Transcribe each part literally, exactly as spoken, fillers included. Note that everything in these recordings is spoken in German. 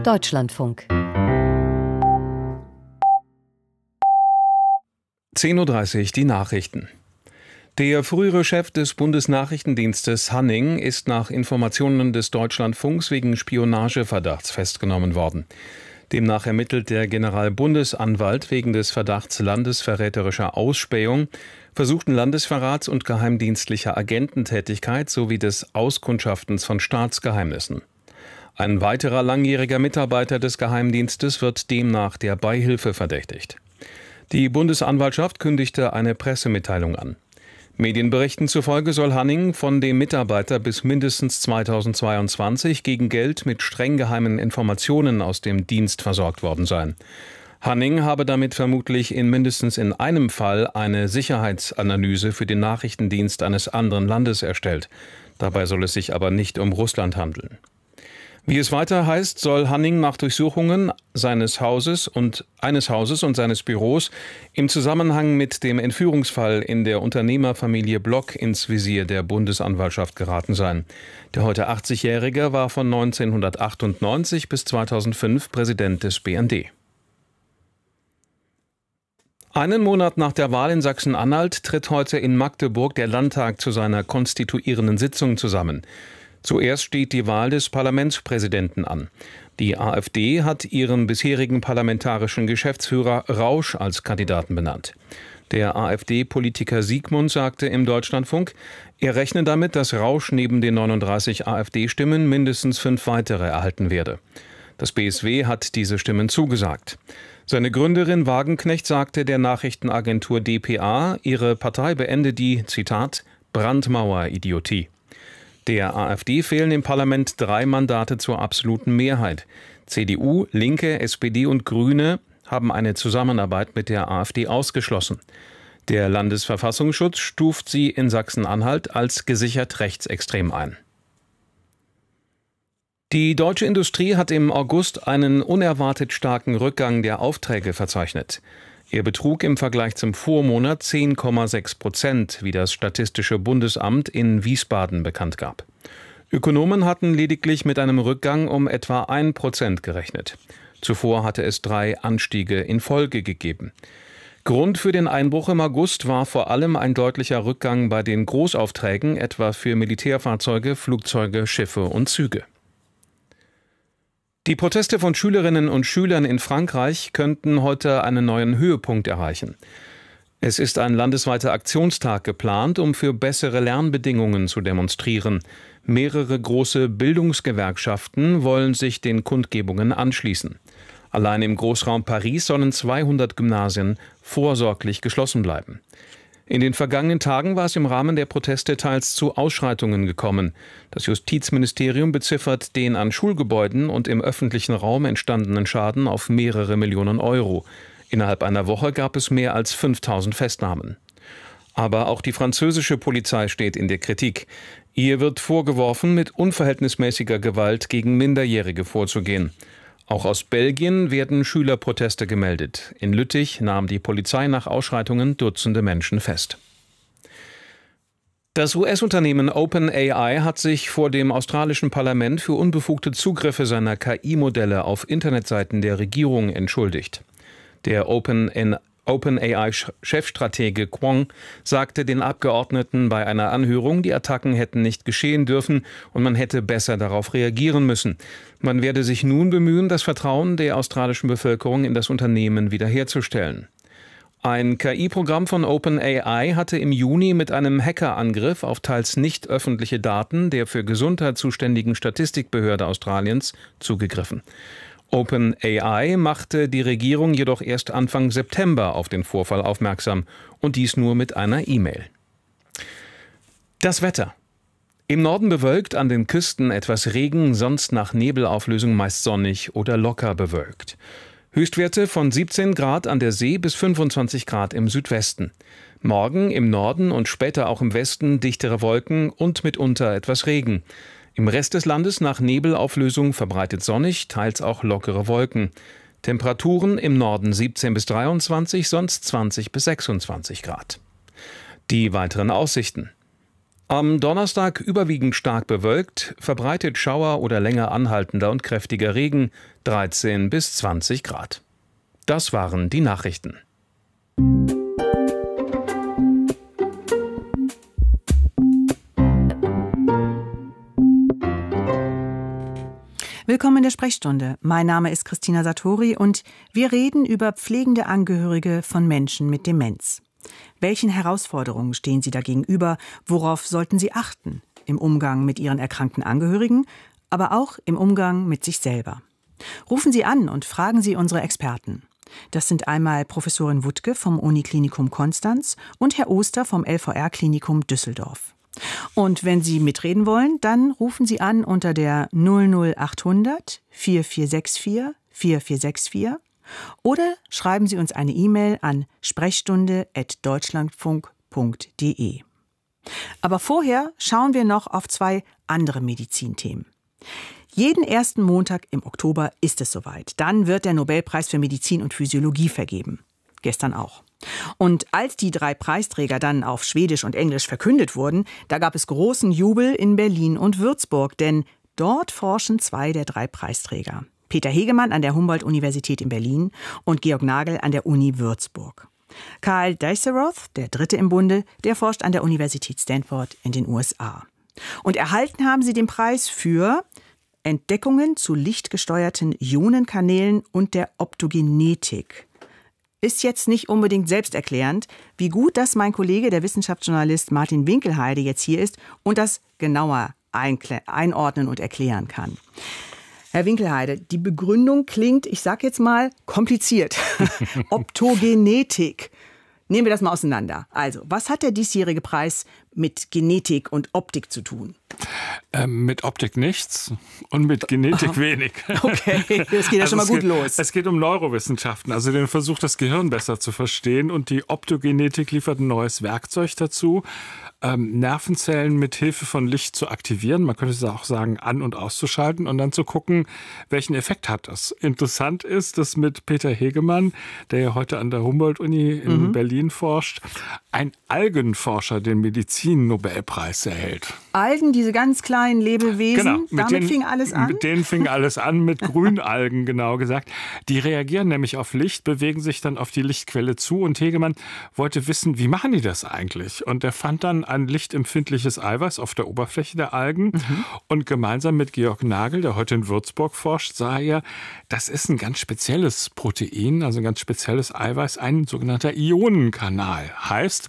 Deutschlandfunk. zehn Uhr dreißig, die Nachrichten. Der frühere Chef des Bundesnachrichtendienstes Hanning ist nach Informationen des Deutschlandfunks wegen Spionageverdachts festgenommen worden. Demnach ermittelt der Generalbundesanwalt wegen des Verdachts landesverräterischer Ausspähung, versuchten Landesverrats und geheimdienstlicher Agententätigkeit sowie des Auskundschaftens von Staatsgeheimnissen. Ein weiterer langjähriger Mitarbeiter des Geheimdienstes wird demnach der Beihilfe verdächtigt. Die Bundesanwaltschaft kündigte eine Pressemitteilung an. Medienberichten zufolge soll Hanning von dem Mitarbeiter bis mindestens zweitausendzweiundzwanzig gegen Geld mit streng geheimen Informationen aus dem Dienst versorgt worden sein. Hanning habe damit vermutlich in mindestens in einem Fall eine Sicherheitsanalyse für den Nachrichtendienst eines anderen Landes erstellt. Dabei soll es sich aber nicht um Russland handeln. Wie es weiter heißt, soll Hanning nach Durchsuchungen seines Hauses und eines Hauses und seines Büros im Zusammenhang mit dem Entführungsfall in der Unternehmerfamilie Block ins Visier der Bundesanwaltschaft geraten sein. Der heute achtzigjährige war von neunzehnhundertachtundneunzig bis zweitausendfünf Präsident des B N D. Einen Monat nach der Wahl in Sachsen-Anhalt tritt heute in Magdeburg der Landtag zu seiner konstituierenden Sitzung zusammen. Zuerst steht die Wahl des Parlamentspräsidenten an. Die AfD hat ihren bisherigen parlamentarischen Geschäftsführer Rausch als Kandidaten benannt. Der AfD-Politiker Siegmund sagte im Deutschlandfunk, er rechne damit, dass Rausch neben den neununddreißig AfD-Stimmen mindestens fünf weitere erhalten werde. Das B S W hat diese Stimmen zugesagt. Seine Gründerin Wagenknecht sagte der Nachrichtenagentur d p a, ihre Partei beende die, Zitat, Brandmauer-Idiotie. Der AfD fehlen im Parlament drei Mandate zur absoluten Mehrheit. C D U, Linke, S P D und Grüne haben eine Zusammenarbeit mit der AfD ausgeschlossen. Der Landesverfassungsschutz stuft sie in Sachsen-Anhalt als gesichert rechtsextrem ein. Die deutsche Industrie hat im August einen unerwartet starken Rückgang der Aufträge verzeichnet. Er betrug im Vergleich zum Vormonat zehn Komma sechs Prozent, wie das Statistische Bundesamt in Wiesbaden bekannt gab. Ökonomen hatten lediglich mit einem Rückgang um etwa ein Prozent gerechnet. Zuvor hatte es drei Anstiege in Folge gegeben. Grund für den Einbruch im August war vor allem ein deutlicher Rückgang bei den Großaufträgen, etwa für Militärfahrzeuge, Flugzeuge, Schiffe und Züge. Die Proteste von Schülerinnen und Schülern in Frankreich könnten heute einen neuen Höhepunkt erreichen. Es ist ein landesweiter Aktionstag geplant, um für bessere Lernbedingungen zu demonstrieren. Mehrere große Bildungsgewerkschaften wollen sich den Kundgebungen anschließen. Allein im Großraum Paris sollen zweihundert Gymnasien vorsorglich geschlossen bleiben. In den vergangenen Tagen war es im Rahmen der Proteste teils zu Ausschreitungen gekommen. Das Justizministerium beziffert den an Schulgebäuden und im öffentlichen Raum entstandenen Schaden auf mehrere Millionen Euro. Innerhalb einer Woche gab es mehr als fünftausend Festnahmen. Aber auch die französische Polizei steht in der Kritik. Ihr wird vorgeworfen, mit unverhältnismäßiger Gewalt gegen Minderjährige vorzugehen. Auch aus Belgien werden Schülerproteste gemeldet. In Lüttich nahm die Polizei nach Ausschreitungen Dutzende Menschen fest. Das U S-Unternehmen OpenAI hat sich vor dem australischen Parlament für unbefugte Zugriffe seiner K I-Modelle auf Internetseiten der Regierung entschuldigt. Der OpenAI OpenAI-Chefstratege Kwong sagte den Abgeordneten bei einer Anhörung, die Attacken hätten nicht geschehen dürfen und man hätte besser darauf reagieren müssen. Man werde sich nun bemühen, das Vertrauen der australischen Bevölkerung in das Unternehmen wiederherzustellen. Ein K I-Programm von OpenAI hatte im Juni mit einem Hackerangriff auf teils nicht öffentliche Daten der für Gesundheit zuständigen Statistikbehörde Australiens zugegriffen. OpenAI machte die Regierung jedoch erst Anfang September auf den Vorfall aufmerksam und dies nur mit einer E-Mail. Das Wetter. Im Norden bewölkt, an den Küsten etwas Regen, sonst nach Nebelauflösung meist sonnig oder locker bewölkt. Höchstwerte von siebzehn Grad an der See bis fünfundzwanzig Grad im Südwesten. Morgen im Norden und später auch im Westen dichtere Wolken und mitunter etwas Regen. Im Rest des Landes nach Nebelauflösung verbreitet sonnig, teils auch lockere Wolken. Temperaturen im Norden siebzehn bis dreiundzwanzig, sonst zwanzig bis sechsundzwanzig Grad. Die weiteren Aussichten. Am Donnerstag überwiegend stark bewölkt, verbreitet Schauer oder länger anhaltender und kräftiger Regen, dreizehn bis zwanzig Grad. Das waren die Nachrichten. Willkommen in der Sprechstunde. Mein Name ist Christina Sartori und wir reden über pflegende Angehörige von Menschen mit Demenz. Welchen Herausforderungen stehen Sie da gegenüber? Worauf sollten Sie achten? Im Umgang mit Ihren erkrankten Angehörigen, aber auch im Umgang mit sich selber. Rufen Sie an und fragen Sie unsere Experten. Das sind einmal Professorin Wuttke vom Uniklinikum Konstanz und Herr Oster vom L V R-Klinikum Düsseldorf. Und wenn Sie mitreden wollen, dann rufen Sie an unter der null null achthundert vier vier sechs vier vier vier sechs vier oder schreiben Sie uns eine E-Mail an sprechstunde at deutschlandfunk punkt de. Aber vorher schauen wir noch auf zwei andere Medizinthemen. Jeden ersten Montag im Oktober ist es soweit. Dann wird der Nobelpreis für Medizin und Physiologie vergeben. Gestern auch. Und als die drei Preisträger dann auf Schwedisch und Englisch verkündet wurden, da gab es großen Jubel in Berlin und Würzburg, denn dort forschen zwei der drei Preisträger. Peter Hegemann an der Humboldt-Universität in Berlin und Georg Nagel an der Uni Würzburg. Karl Dijsselroth, der dritte im Bunde, der forscht an der Universität Stanford in den U S A. Und erhalten haben sie den Preis für Entdeckungen zu lichtgesteuerten Ionenkanälen und der Optogenetik. Ist jetzt nicht unbedingt selbsterklärend, wie gut, dass mein Kollege, der Wissenschaftsjournalist Martin Winkelheide, jetzt hier ist und das genauer einordnen und erklären kann. Herr Winkelheide, die Begründung klingt, ich sag jetzt mal, kompliziert. Optogenetik. Nehmen wir das mal auseinander. Also, was hat der diesjährige Preis mit Genetik und Optik zu tun? Ähm, mit Optik nichts und mit Genetik oh. wenig. Okay, das geht ja also schon mal gut geht, los. Es geht um Neurowissenschaften, also den Versuch, das Gehirn besser zu verstehen. Und die Optogenetik liefert ein neues Werkzeug dazu, ähm, Nervenzellen mit Hilfe von Licht zu aktivieren. Man könnte es auch sagen, an- und auszuschalten und dann zu gucken, welchen Effekt hat das. Interessant ist, dass mit Peter Hegemann, der ja heute an der Humboldt-Uni in mhm. Berlin forscht, ein Algenforscher den Medizin-Nobelpreis erhält. Algen, diese ganz kleinen Lebewesen, genau, damit denen, fing alles an? Mit denen fing alles an, mit Grünalgen genau gesagt. Die reagieren nämlich auf Licht, bewegen sich dann auf die Lichtquelle zu und Hegemann wollte wissen, wie machen die das eigentlich? Und er fand dann ein lichtempfindliches Eiweiß auf der Oberfläche der Algen mhm. und gemeinsam mit Georg Nagel, der heute in Würzburg forscht, sah er, das ist ein ganz spezielles Protein, also ein ganz spezielles Eiweiß, ein sogenannter Ionenkanal. Heißt,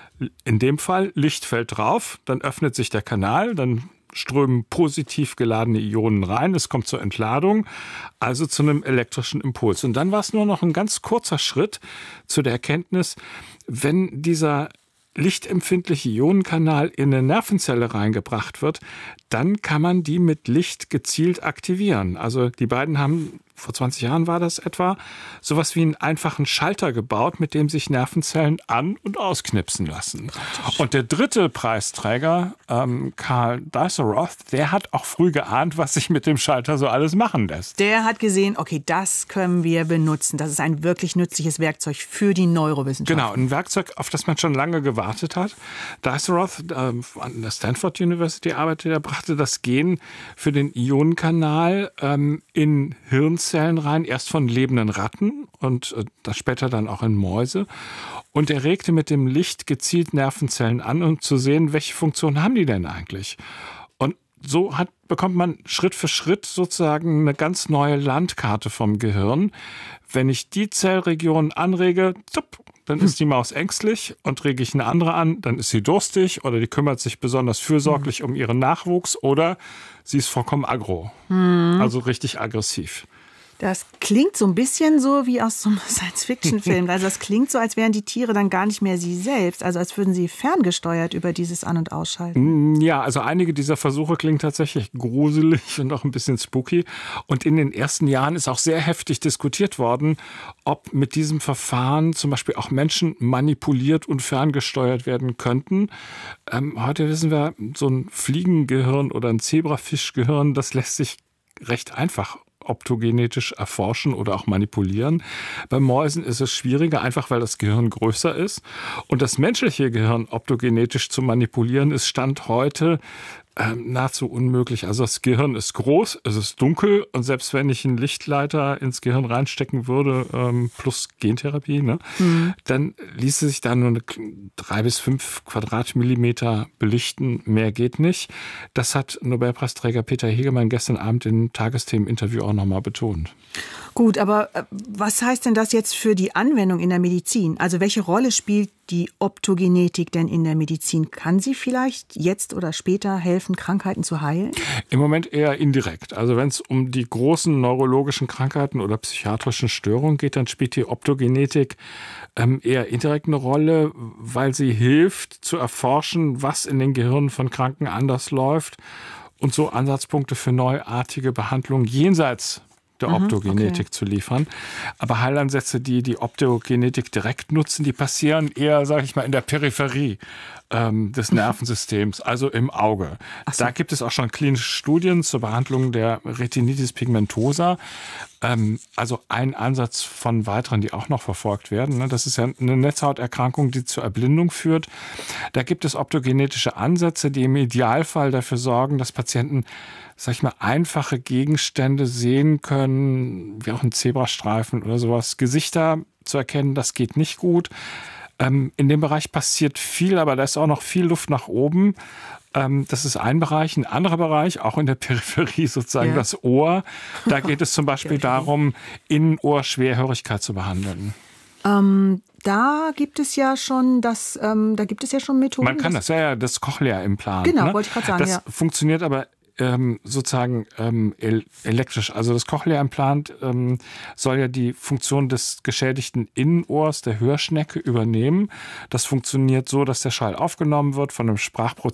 in dem Fall, Licht fällt drauf, dann öffnet sich der Kanal, dann strömen positiv geladene Ionen rein, es kommt zur Entladung, also zu einem elektrischen Impuls. Und dann war es nur noch ein ganz kurzer Schritt zu der Erkenntnis, wenn dieser lichtempfindliche Ionenkanal in eine Nervenzelle reingebracht wird, dann kann man die mit Licht gezielt aktivieren. Also die beiden haben, vor zwanzig Jahren war das etwa, sowas wie einen einfachen Schalter gebaut, mit dem sich Nervenzellen an- und ausknipsen lassen. Praktisch. Und der dritte Preisträger, ähm, Karl Dijsselroth, der hat auch früh geahnt, was sich mit dem Schalter so alles machen lässt. Der hat gesehen, okay, das können wir benutzen. Das ist ein wirklich nützliches Werkzeug für die Neurowissenschaft. Genau, ein Werkzeug, auf das man schon lange gewartet hat. Dijsselroth äh, an der Stanford University arbeitet, er brachte das Gen für den Ionenkanal ähm, in Hirnzellen rein, erst von lebenden Ratten und äh, das später dann auch in Mäuse. Und er regte mit dem Licht gezielt Nervenzellen an, um zu sehen, welche Funktion haben die denn eigentlich. Und so hat, bekommt man Schritt für Schritt sozusagen eine ganz neue Landkarte vom Gehirn. Wenn ich die Zellregion anrege, zup, dann ist die Maus ängstlich und rege ich eine andere an, dann ist sie durstig oder die kümmert sich besonders fürsorglich um ihren Nachwuchs oder sie ist vollkommen aggro, hm. also richtig aggressiv. Das klingt so ein bisschen so wie aus so einem Science-Fiction-Film. Also das klingt so, als wären die Tiere dann gar nicht mehr sie selbst. Also als würden sie ferngesteuert über dieses An- und Ausschalten. Ja, also einige dieser Versuche klingen tatsächlich gruselig und auch ein bisschen spooky. Und in den ersten Jahren ist auch sehr heftig diskutiert worden, ob mit diesem Verfahren zum Beispiel auch Menschen manipuliert und ferngesteuert werden könnten. Ähm, heute wissen wir, so ein Fliegengehirn oder ein Zebrafischgehirn, das lässt sich recht einfach optogenetisch erforschen oder auch manipulieren. Bei Mäusen ist es schwieriger, einfach weil das Gehirn größer ist. Und das menschliche Gehirn optogenetisch zu manipulieren, ist Stand heute Ähm, nahezu unmöglich. Also das Gehirn ist groß, es ist dunkel und selbst wenn ich einen Lichtleiter ins Gehirn reinstecken würde, ähm, plus Gentherapie, ne, mhm. dann ließe sich da nur eine drei bis fünf Quadratmillimeter belichten. Mehr geht nicht. Das hat Nobelpreisträger Peter Hegemann gestern Abend im Tagesthemen-Interview auch nochmal betont. Gut, aber was heißt denn das jetzt für die Anwendung in der Medizin? Also welche Rolle spielt die Optogenetik denn in der Medizin? Kann sie vielleicht jetzt oder später helfen, Krankheiten zu heilen? Im Moment eher indirekt. Also wenn es um die großen neurologischen Krankheiten oder psychiatrischen Störungen geht, dann spielt die Optogenetik ähm, eher indirekt eine Rolle, weil sie hilft zu erforschen, was in den Gehirnen von Kranken anders läuft und so Ansatzpunkte für neuartige Behandlungen jenseits der Optogenetik okay. zu liefern. Aber Heilansätze, die die Optogenetik direkt nutzen, die passieren eher, sage ich mal, in der Peripherie ähm, des Nervensystems, also im Auge. So. Da gibt es auch schon klinische Studien zur Behandlung der Retinitis pigmentosa. Ähm, also ein Ansatz von weiteren, die auch noch verfolgt werden. Ne? Das ist ja eine Netzhauterkrankung, die zur Erblindung führt. Da gibt es optogenetische Ansätze, die im Idealfall dafür sorgen, dass Patienten, sag ich mal, einfache Gegenstände sehen können, wie auch ein Zebrastreifen oder sowas. Gesichter zu erkennen, das geht nicht gut. Ähm, in dem Bereich passiert viel, aber da ist auch noch viel Luft nach oben. Ähm, das ist ein Bereich. Ein anderer Bereich, auch in der Peripherie sozusagen, ja. das Ohr. Da geht es zum Beispiel darum, Innenohr-Schwerhörigkeit zu behandeln. Ähm, da gibt es ja schon das, ähm, da gibt es ja schon Methoden. Man kann das, ja, ja, das Cochlea-Implant. Genau, ne? wollte ich gerade sagen, das ja. funktioniert aber Ähm, sozusagen ähm, elektrisch. Also das Cochlea-Implant ähm, soll ja die Funktion des geschädigten Innenohrs, der Hörschnecke, übernehmen. Das funktioniert so, dass der Schall aufgenommen wird, von einem Sprachprozess